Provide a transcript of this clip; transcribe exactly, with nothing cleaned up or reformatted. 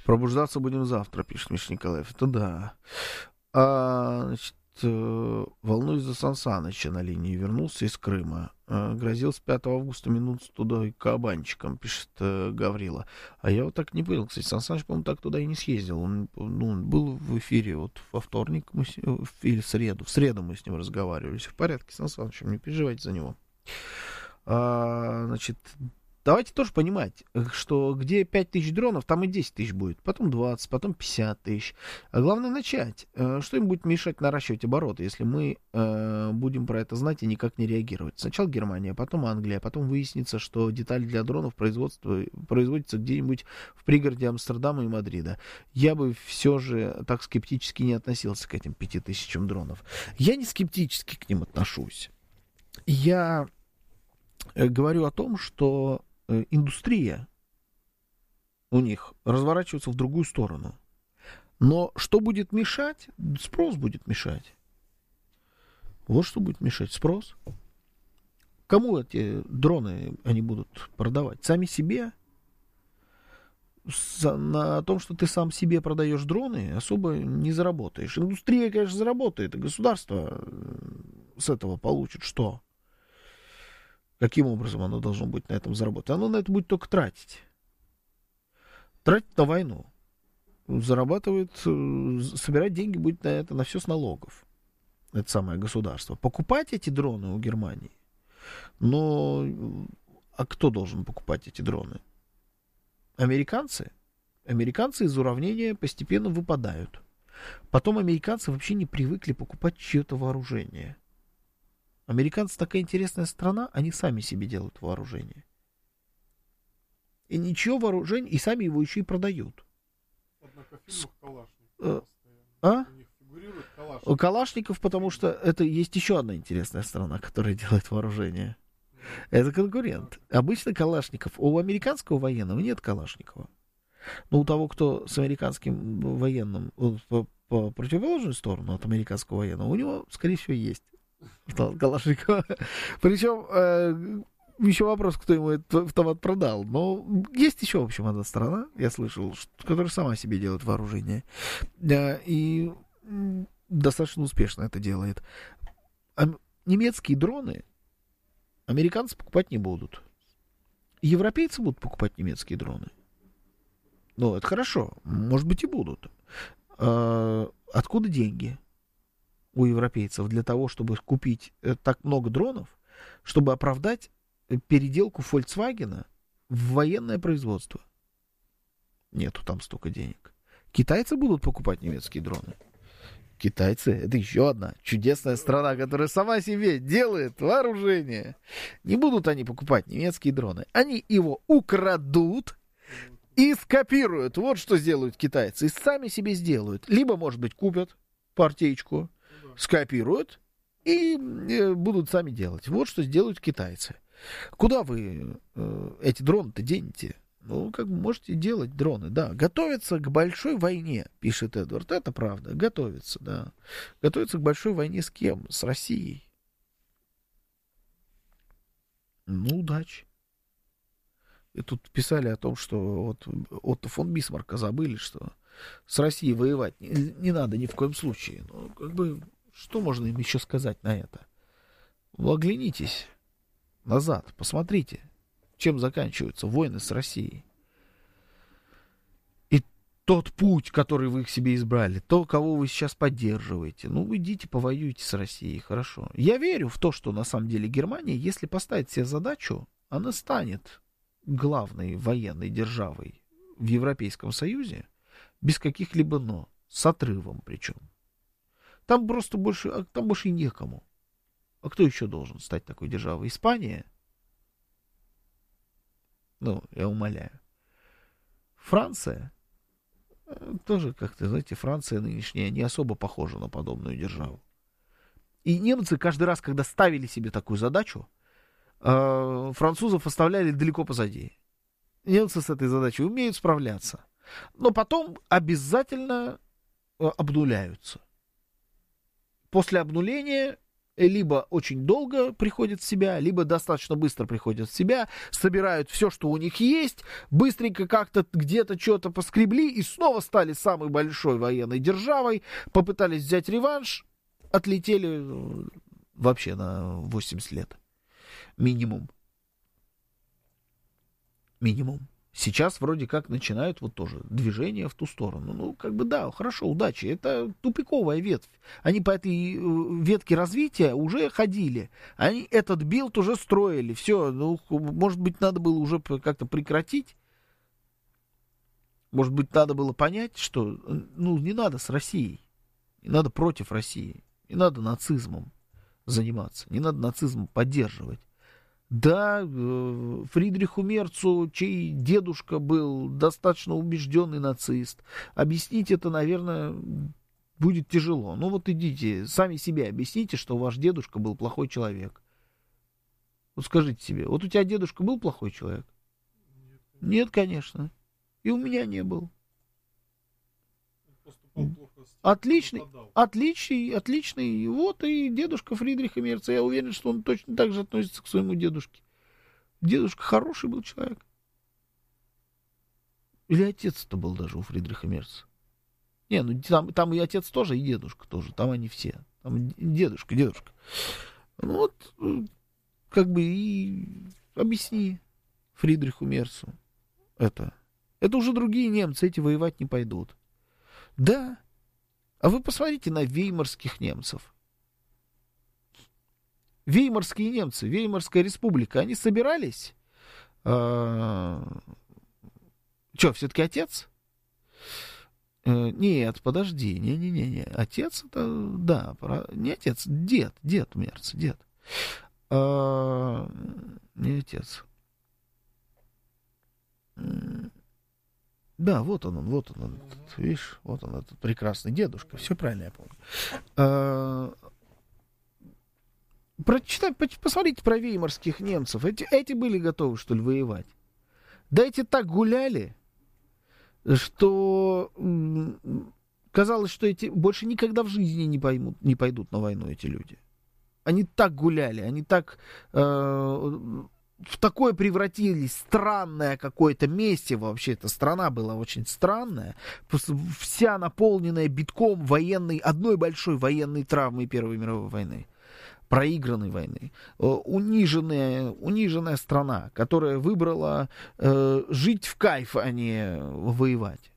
Пробуждаться будем завтра, пишет Миша Николаев. Это да. А, значит, э, волнуюсь за Сан Саныча на линии. Вернулся из Крыма. Э, грозил с пятого августа минут туда и кабанчиком, пишет э, Гаврила. А я вот так не понял. Кстати, Сан Саныч, по-моему, так туда и не съездил. Он, ну, он был в эфире вот во вторник мы с, или в среду. В среду мы с ним разговаривали. Все в порядке, Сан Саныч, не переживайте за него. А, значит... Давайте тоже понимать, что где пять тысяч дронов, там и десять тысяч будет, потом двадцать, потом пятьдесят тысяч. А главное начать. Что им будет мешать наращивать обороты, если мы э, будем про это знать и никак не реагировать? Сначала Германия, потом Англия, потом выяснится, что детали для дронов производства, производятся где-нибудь в пригороде Амстердама и Мадрида. Я бы все же так скептически не относился к этим пяти тысячам дронов. Я не скептически к ним отношусь. Я говорю о том, что индустрия у них разворачивается в другую сторону. Но что будет мешать? Спрос будет мешать. Вот что будет мешать. Спрос. Кому эти дроны они будут продавать? Сами себе? На том, что ты сам себе продаешь дроны, особо не заработаешь. Индустрия, конечно, заработает, и государство с этого получит что? Каким образом оно должно быть на этом заработать? Оно на это будет только тратить. Тратить на войну. Зарабатывает, собирать деньги будет на это, на все с налогов. Это самое государство. Покупать эти дроны у Германии. Но а кто должен покупать эти дроны? Американцы? Американцы из уравнения постепенно выпадают. Потом американцы вообще не привыкли покупать чье-то вооружение. Американцы такая интересная страна, они сами себе делают вооружение. И ничего вооружения, и сами его еще и продают. Однако в фильмах Калашников э, постоянно. А? У них фигурирует Калашников. Калашников, потому что это есть еще одна интересная страна, которая делает вооружение. Это конкурент. Обычно Калашников. У американского военного нет Калашникова. Но у того, кто с американским военным по, по противоположную сторону от американского военного, у него, скорее всего, есть Калашникова. Причем э, еще вопрос, кто ему этот автомат продал. Но есть еще, в общем, одна страна, я слышал, что, которая сама себе делает вооружение. Э, и э, достаточно успешно это делает. А немецкие дроны американцы покупать не будут. Европейцы будут покупать немецкие дроны. Ну, это хорошо. Может быть, и будут. Э, откуда деньги у европейцев для того, чтобы купить так много дронов, чтобы оправдать переделку Volkswagen в военное производство? Нету там столько денег. Китайцы будут покупать немецкие дроны. Китайцы — это еще одна чудесная страна, которая сама себе делает вооружение. Не будут они покупать немецкие дроны. Они его украдут и скопируют. Вот что сделают китайцы. И сами себе сделают. Либо, может быть, купят партеечку, скопируют и э, будут сами делать. Вот что сделают китайцы. Куда вы э, эти дроны-то денете? Ну, как бы можете делать дроны, да. Готовятся к большой войне, пишет Эдвард. Это правда, готовятся, да. Готовятся к большой войне с кем? С Россией. Ну, удачи. И тут писали о том, что вот Отто фон Бисмарка забыли, что с Россией воевать не, не надо ни в коем случае. Ну, как бы, что можно им еще сказать на это? Ну, оглянитесь назад, посмотрите, чем заканчиваются войны с Россией. И тот путь, который вы к себе избрали, то, кого вы сейчас поддерживаете, ну, вы идите, повоюйте с Россией, хорошо. Я верю в то, что на самом деле Германия, если поставит себе задачу, она станет главной военной державой в Европейском Союзе, без каких-либо «но», с отрывом причем. Там просто больше, а там больше и некому. А кто еще должен стать такой державой? Испания? Ну, я умоляю. Франция? Тоже как-то, знаете, Франция нынешняя не особо похожа на подобную державу. И немцы каждый раз, когда ставили себе такую задачу, французов оставляли далеко позади. Немцы с этой задачей умеют справляться. Но потом обязательно обнуляются. После обнуления либо очень долго приходят в себя, либо достаточно быстро приходят в себя, собирают все, что у них есть, быстренько как-то где-то что-то поскребли и снова стали самой большой военной державой, попытались взять реванш, отлетели вообще на восемьдесят лет. Минимум. Минимум. Сейчас вроде как начинают вот тоже движение в ту сторону. Ну, как бы да, хорошо, удачи. Это тупиковая ветвь. Они по этой ветке развития уже ходили. Они этот билд уже строили. Все, ну, может быть, надо было уже как-то прекратить. Может быть, надо было понять, что, ну, не надо с Россией. Не надо против России. Не надо нацизмом заниматься. Не надо нацизм поддерживать. Да, Фридриху Мерцу, чей дедушка был достаточно убежденный нацист, объяснить это, наверное, будет тяжело. Ну вот идите, сами себе объясните, что ваш дедушка был плохой человек. Вот скажите себе, вот у тебя дедушка был плохой человек? Нет, конечно. И у меня не был. Отличный, отличный, отличный. Вот и дедушка Фридриха Мерца. Я уверен, что он точно так же относится к своему дедушке. Дедушка хороший был человек. Или отец-то был даже у Фридриха Мерца. Не, ну там, там и отец тоже, и дедушка тоже. Там они все. Там дедушка, дедушка. Ну вот, как бы и объясни Фридриху Мерцу это. Это уже другие немцы, эти воевать не пойдут. Да. А вы посмотрите на веймарских немцев. Веймарские немцы, Веймарская республика, они собирались? А... Что, все-таки отец? А, нет, подожди, не-не-не, отец это, да, не отец, дед, дед Мерц, дед. А... Не отец. Да, вот он, он, вот он, он, видишь, вот он, этот прекрасный дедушка, все правильно я помню. А, прочитай, посмотрите про веймарских немцев, эти, эти были готовы, что ли, воевать? Да эти так гуляли, что казалось, что эти больше никогда в жизни не поймут, не пойдут на войну, эти люди. Они так гуляли, они так... Э, в такое превратились, странное какое-то месте вообще, эта страна была очень странная, вся наполненная битком военной, одной большой военной травмой Первой мировой войны, проигранной войны, униженная, униженная страна, которая выбрала э, жить в кайф, а не воевать.